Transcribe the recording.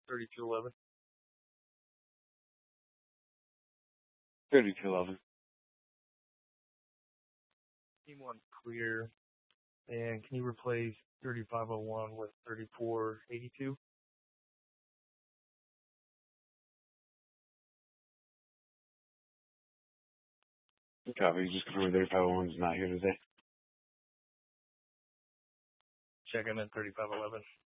3211. 3211. Team 1 clear. And can you replace 3501 with 3482? Copy. Just confirm 3501 is not here today. Check in at 3511.